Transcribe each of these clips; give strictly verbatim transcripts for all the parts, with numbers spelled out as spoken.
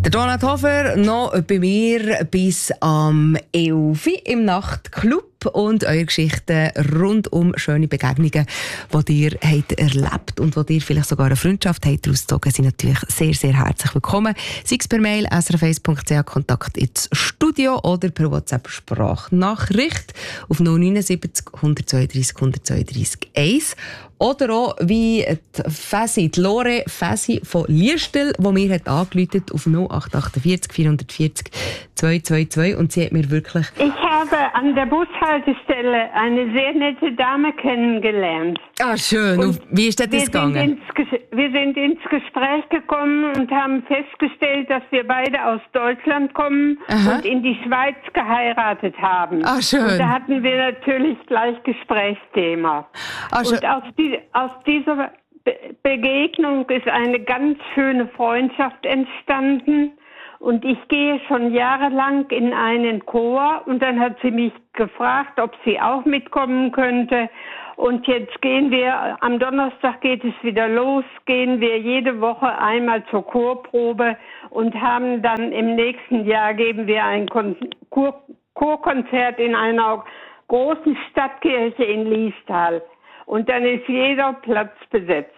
Der Donat Hofer noch bei mir bis am elf Uhr im Nachtclub und eure Geschichten rund um schöne Begegnungen, die ihr habt erlebt und die ihr vielleicht sogar eine Freundschaft habt daraus gezogen, sind natürlich sehr, sehr herzlich willkommen. Sei es per Mail s r f eins punkt c h Kontakt ins Studio oder per WhatsApp-Sprachnachricht auf null neun sieben null eins zwei drei eins zwei drei eins. Oder auch wie die Fäsi, die Lore Fäsi von Liestel, die mir hat angerufen auf null acht acht vier vier vier null zwei zwei zwei und sie hat mir wirklich... Ich habe an der Bushaltestelle eine sehr nette Dame kennengelernt. Ah, schön. Und wie ist das gegangen? Ins, wir sind ins Gespräch gekommen und haben festgestellt, dass wir beide aus Deutschland kommen. Aha. Und in die Schweiz geheiratet haben. Ah, schön. Und da hatten wir natürlich gleich Gesprächsthema. Ah, schön. Und aus, die, aus dieser Be- Begegnung ist eine ganz schöne Freundschaft entstanden. Und ich gehe schon jahrelang in einen Chor und dann hat sie mich gefragt, ob sie auch mitkommen könnte. Und jetzt gehen wir, am Donnerstag geht es wieder los, gehen wir jede Woche einmal zur Chorprobe und haben dann im nächsten Jahr geben wir ein Kon- Chor- Chorkonzert in einer großen Stadtkirche in Liestal. Und dann ist jeder Platz besetzt.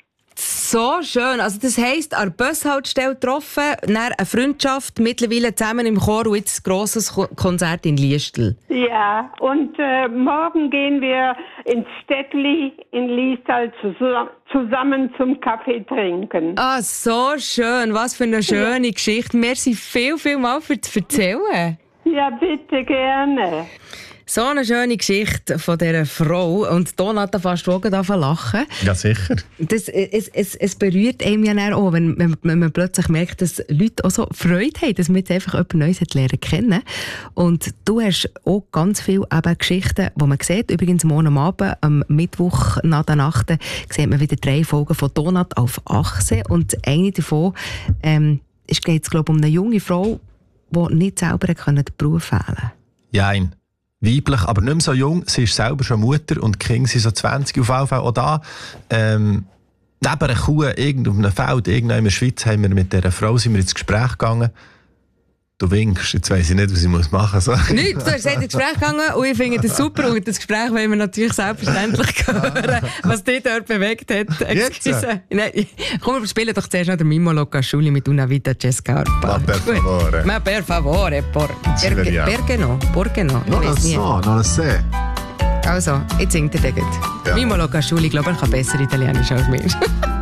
So schön. Also das heisst, an der Bushaltestelle getroffen, dann eine Freundschaft, mittlerweile zusammen im Chor und jetzt ein grosses Konzert in Liestal. Ja, und äh, morgen gehen wir ins Städtli in Liestal zusammen, zusammen zum Kaffee trinken. Ah, so schön. Was für eine schöne ja. Geschichte. Merci viel, viel mal für das Erzählen. Ja, bitte, gerne. So eine schöne Geschichte von dieser Frau. Und Donat fast auch davon lachen. Ja, sicher. Das, es, es, es berührt einem ja auch, wenn, wenn, wenn man plötzlich merkt, dass Leute auch so Freude haben, dass man jetzt einfach jemand Neues lernen kennen. Und du hast auch ganz viele eben Geschichten, die man sieht. Übrigens morgen am Abend, am Mittwoch nach der Nacht, sieht man wieder drei Folgen von Donat auf Achse. Und eine davon ähm, geht es, glaube ich, um eine junge Frau, die nicht selber den Beruf wählen konnte. Jein. Weiblich, aber nicht mehr so jung. Sie ist selber schon Mutter und die Kinder sind so zwanzig. Auf jeden Fall auch da, ähm, neben einer Kuh, irgendwo auf einem Feld, irgendwo in der Schweiz, haben wir mit dieser Frau sind wir ins Gespräch gegangen. Du winkst, jetzt weiss ich nicht, was ich machen muss. So. Nichts, du hast ins Gespräch gegangen und ich finde das super. Und das Gespräch wollen wir natürlich selbstverständlich hören, was dich dort bewegt hat. Excuse. Nein, komm, wir spielen doch zuerst noch den Mimo Locasciuli mit Una Vita C'è Scarpa. Ma per favore. Ma per favore, por, perché, perché no? Perché no? Non lo so, non lo so. Also, jetzt singt er den. Ja. Mimo Locasciuli, ich glaube, er kann besser Italienisch als wir.